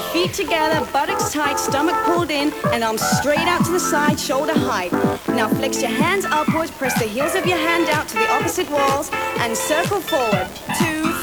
Feet together, buttocks tight, stomach pulled in, and arms straight out to the side, shoulder height. Now flex your hands upwards, press the heels of your hand out to the opposite walls, and circle forward. 2,